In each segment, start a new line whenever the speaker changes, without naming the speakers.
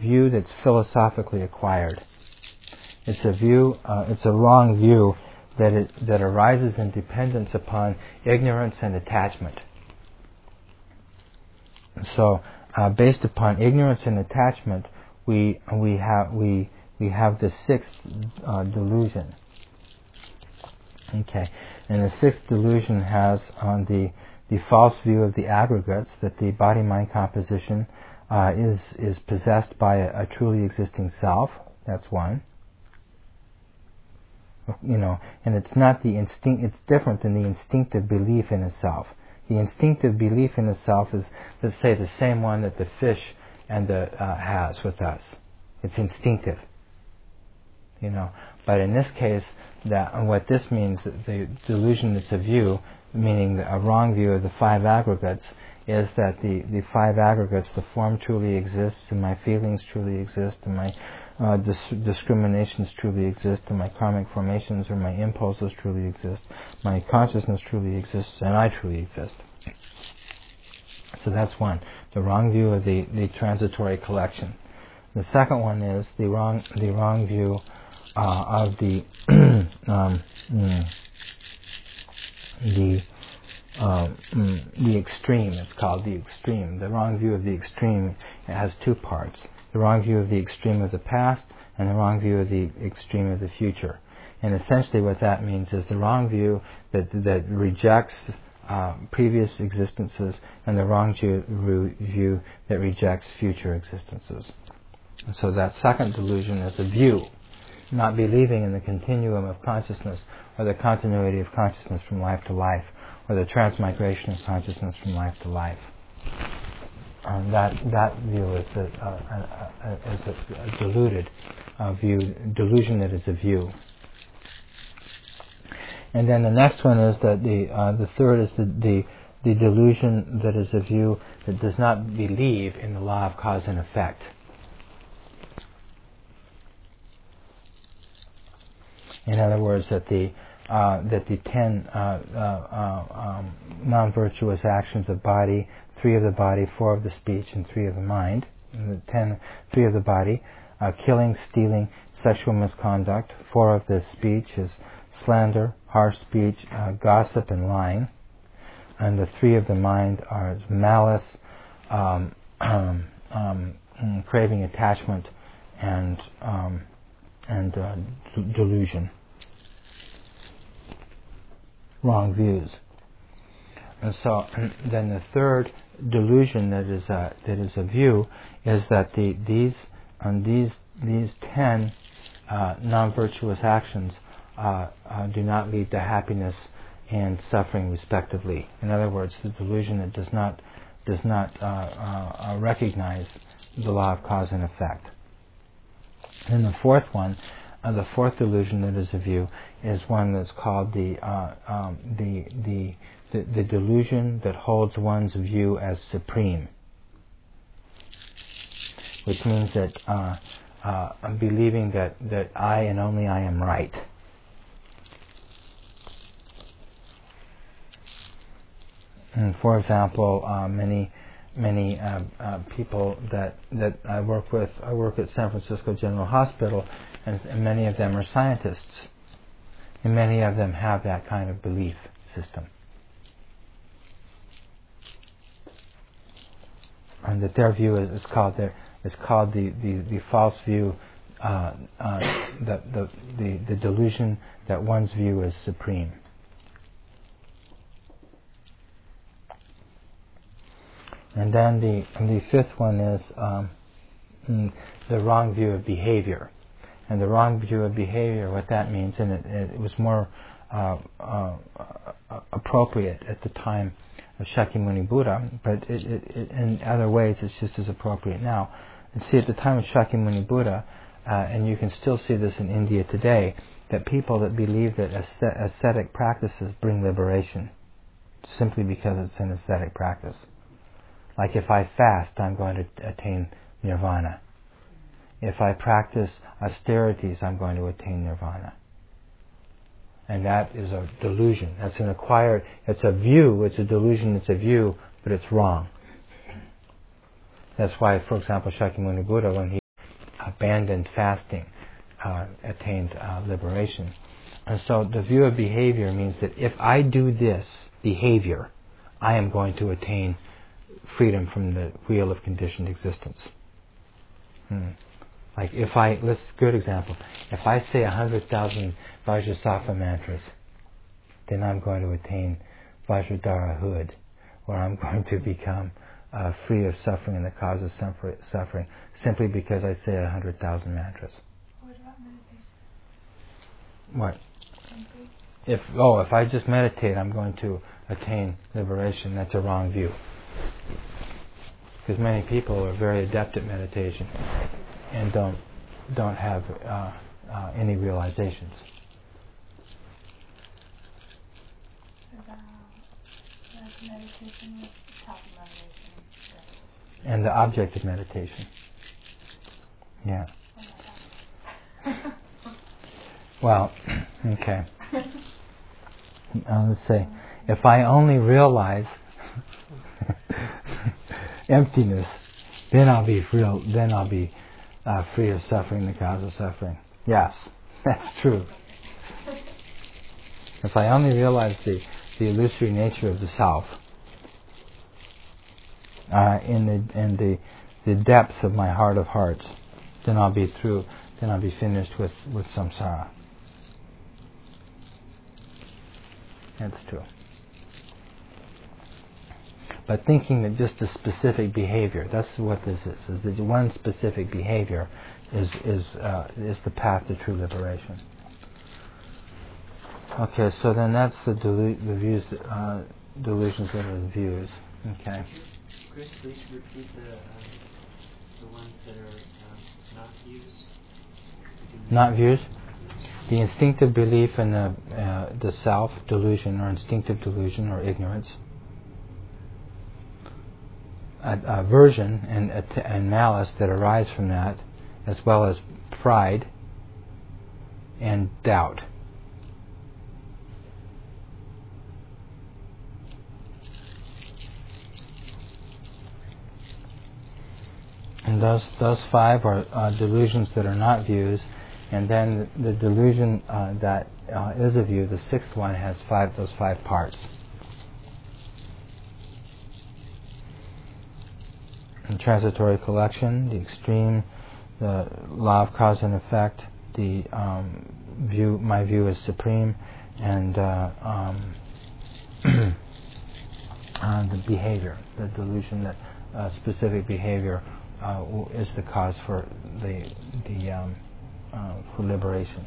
view that's philosophically acquired. It's a view, it's a wrong view that arises in dependence upon ignorance and attachment. So, based upon ignorance and attachment, we have the sixth delusion. Okay, and the sixth delusion has on the false view of the aggregates, that the body-mind composition is possessed by a truly existing self. That's one. And it's not the instinct. It's different than the instinctive belief in a self. The instinctive belief in a self is, let's say, the same one that the fish and has with us. It's instinctive. But in this case, what this means, the delusion that's a view, meaning a wrong view of the five aggregates, is that the five aggregates, the form truly exists, and my feelings truly exist, and my discriminations truly exist, and my karmic formations or my impulses truly exist, my consciousness truly exists, and I truly exist. So that's one, the wrong view of the transitory collection. The second one is the wrong view of the extreme. It's called the extreme. The wrong view of the extreme has two parts: the wrong view of the extreme of the past and the wrong view of the extreme of the future. And essentially what that means is the wrong view that rejects previous existences, and the wrong view that rejects future existences. And so that second delusion is a view, not believing in the continuum of consciousness, or the continuity of consciousness from life to life, or the transmigration of consciousness from life to life. That view is a deluded view, delusion that is a view. And then the next one is that the third is the delusion that is a view that does not believe in the law of cause and effect. In other words, that the 10 non-virtuous actions of body, 3 of the body, 4 of the speech, and 3 of the mind. And the 3 of the body, killing, stealing, sexual misconduct. 4 of the speech is slander, harsh speech, gossip, and lying. And the 3 of the mind are malice, craving, attachment, and delusion. Wrong views. And so then the third delusion that is a view is that these 10 non-virtuous actions do not lead to happiness and suffering respectively. In other words, the delusion that does not recognize the law of cause and effect. And the fourth one, the fourth delusion that is a view, is one that's called the delusion that holds one's view as supreme, which means that believing that I and only I am right. And for example, many people that I work with, I work at San Francisco General Hospital, and many of them are scientists, and many of them have that kind of belief system, and that their view is called the false view, the delusion that one's view is supreme. And then the fifth one is the wrong view of behavior. And the wrong view of behavior, what that means, and it was more appropriate at the time of Shakyamuni Buddha, but in other ways it's just as appropriate now. And see, at the time of Shakyamuni Buddha, and you can still see this in India today, that people that believe that ascetic practices bring liberation, simply because it's an ascetic practice. Like if I fast, I'm going to attain nirvana. If I practice austerities, I'm going to attain nirvana. And that is a delusion. That's an acquired, it's a view, it's a delusion, it's a view, but it's wrong. That's why, for example, Shakyamuni Buddha, when he abandoned fasting attained liberation. And so the view of behavior means that if I do this behavior, I am going to attain freedom from the wheel of conditioned existence. Like good example. If I say 100,000 Vajrasattva mantras, then I'm going to attain Vajradhara-hood, or I'm going to become free of suffering and the cause of suffering, simply because I say 100,000 mantras.
What about meditation?
What? If I just meditate, I'm going to attain liberation. That's a wrong view. Because many people are very adept at meditation and don't have any realizations.
Meditation with top motivation.
And the object of meditation. Yeah. Well, okay. Let's say, if I only realize emptiness, then I'll be free of suffering, the cause of suffering. Yes, that's true. If I only realize the illusory nature of the self, in the depths of my heart of hearts, then I'll be through. Then I'll be finished with samsara. That's true. But thinking that just a specific behavior, that's what this is that one specific behavior is the path to true liberation. Okay, so then that's the views, delusions that are the views. Okay.
Chris, please repeat the ones that are not views.
Not views? The instinctive belief in the self, delusion, or instinctive delusion, or ignorance. Aversion and malice that arise from that, as well as pride and doubt. And those five are delusions that are not views, and then the delusion that is a view, the sixth one, has those five parts. And transitory collection, the extreme, the law of cause and effect, the my view is supreme, and the behavior, the delusion that specific behavior is the cause for for liberation.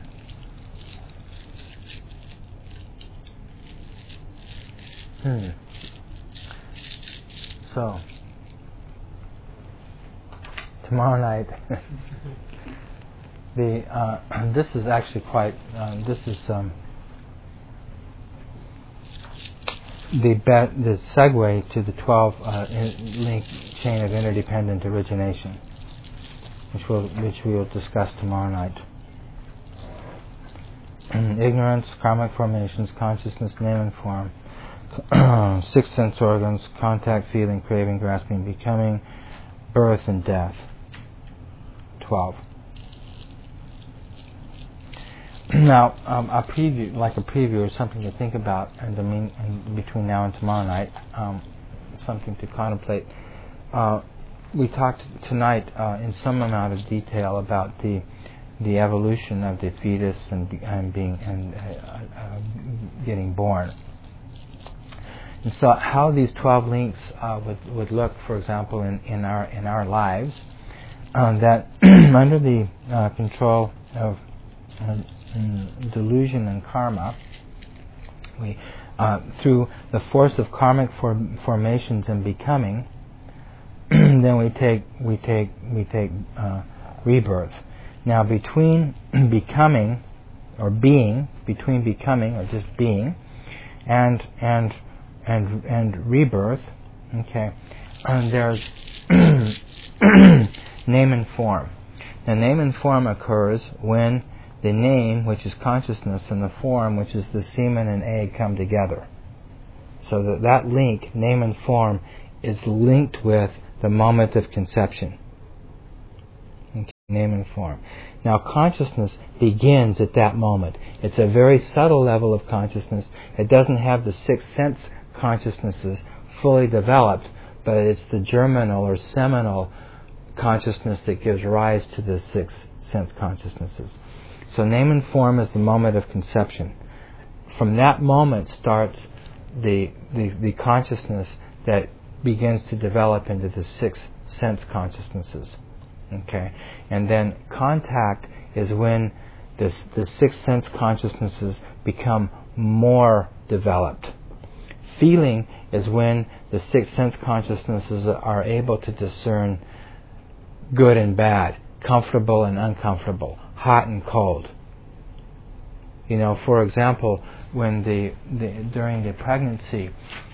So tomorrow night, this is actually quite. This is the segue to the 12 link chain of interdependent origination, which we will discuss tomorrow night. Ignorance, karmic formations, consciousness, name and form, 6 sense organs, contact, feeling, craving, grasping, becoming, birth and death. 12. Now, a preview, is something to think about, and between now and tomorrow night, something to contemplate. We talked tonight in some amount of detail about the evolution of the fetus and getting born. And so, how these 12 links would look, for example, in our lives, that under the control of delusion and karma, we through the force of karmic formations and becoming, then we take rebirth. Now, between becoming or being, between becoming or just being, and rebirth, okay, and there's name and form. Now, name and form occurs when the name, which is consciousness, and the form, which is the semen and egg, come together. So that link, name and form, is linked with the moment of conception. name and form. Now consciousness begins at that moment. It's a very subtle level of consciousness. It doesn't have the six sense consciousnesses fully developed, but it's the germinal or seminal consciousness that gives rise to the six sense consciousnesses. So name and form is the moment of conception. From that moment starts the consciousness that begins to develop into the six sense consciousnesses. Okay, and then contact is when the six sense consciousnesses become more developed. Feeling is when the six sense consciousnesses are able to discern good and bad, comfortable and uncomfortable, hot and cold. You know, for example, when during the pregnancy,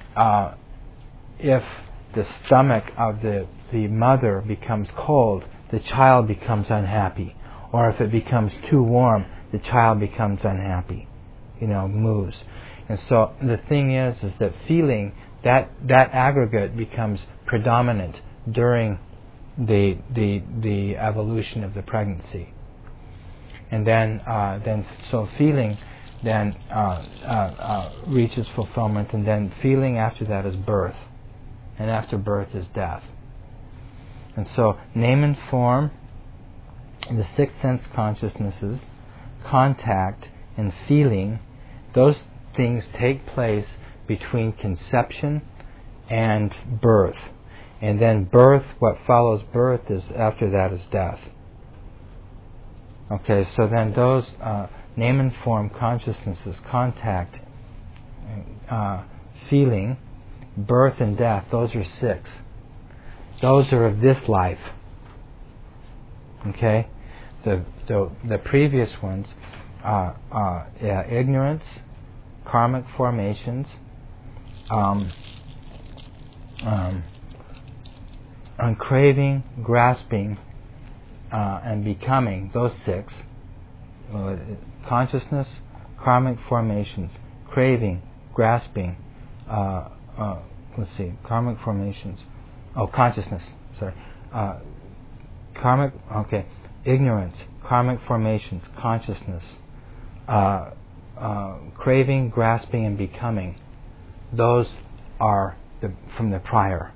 if the stomach of the mother becomes cold, the child becomes unhappy. Or if it becomes too warm, the child becomes unhappy. You know, moves. And so the thing is that feeling, that aggregate becomes predominant during the evolution of the pregnancy. And then so feeling then reaches fulfillment, and then feeling after that is birth, and after birth is death. And so name and form, the six sense consciousnesses, contact, and feeling, those things take place between conception and birth. And then birth, what follows birth is after that is death. Okay, so then those name and form consciousnesses, contact, feeling, birth and death, those are six. Those are of this life. Okay? The previous ones are ignorance, karmic formations, craving, grasping, and becoming, those six. Consciousness, karmic formations, craving, grasping, karmic formations. Consciousness, sorry. Ignorance, karmic formations, consciousness, craving, grasping, and becoming. Those are from the prior.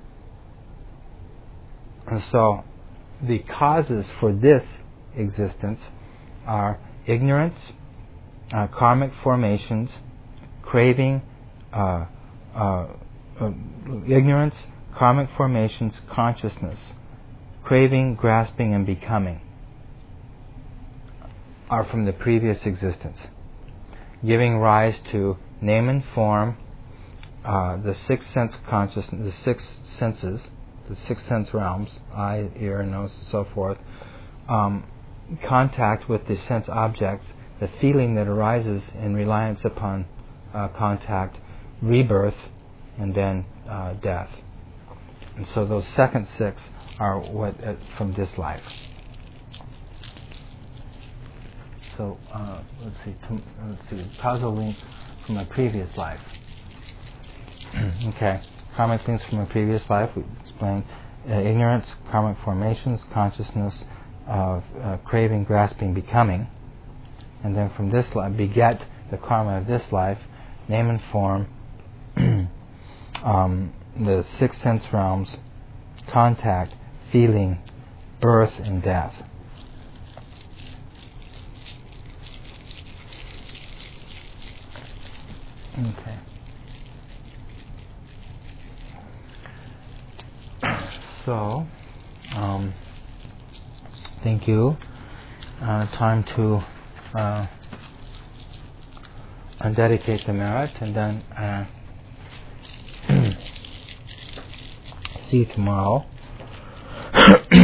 And so the causes for this existence are ignorance, karmic formations, craving, ignorance, karmic formations, consciousness, craving, grasping, and becoming are from the previous existence, giving rise to name and form, the six sense consciousness, the six senses, the six sense realms, eye, ear, nose, and so forth, contact with the sense objects, the feeling that arises in reliance upon contact, rebirth, and then death. And so those second six are what from this life. So let's see, causal link from a previous life. Okay, karmic links from a previous life. We explained ignorance, karmic formations, consciousness, craving, grasping, becoming, and then from this life beget the karma of this life, name and form. The six sense realms, contact, feeling, birth, and death. Okay. So, thank you. Time to undedicate the merit, and then see you tomorrow.